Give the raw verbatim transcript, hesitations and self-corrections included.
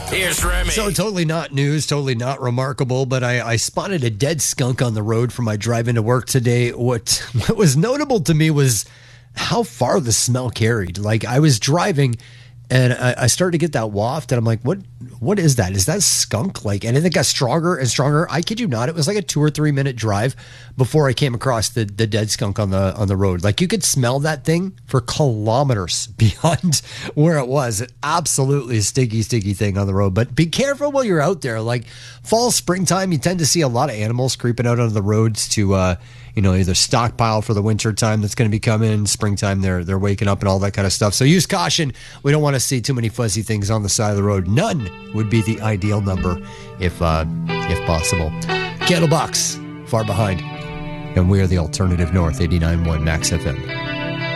Here's Remy. So totally not news, totally not remarkable, but I, I spotted a dead skunk on the road for my drive into work today. What, what was notable to me was how far the smell carried. Like, I was driving and I, I started to get that waft and I'm like, what, what is that? Is that skunk? Like, and it got stronger and stronger. I kid you not. It was like a two or three minute drive before I came across the, the dead skunk on the, on the road. Like, you could smell that thing for kilometers beyond where it was. An absolutely stinky, stinky thing on the road, but be careful while you're out there. Like, fall, springtime, you tend to see a lot of animals creeping out onto the roads to, uh, you know, either stockpile for the winter time that's going to be coming. Springtime, they're they're waking up and all that kind of stuff. So use caution. We don't want to see too many fuzzy things on the side of the road. None would be the ideal number if uh, if possible. Candlebox, Far Behind. And we are the Alternative North, eighty-nine point one Max F M.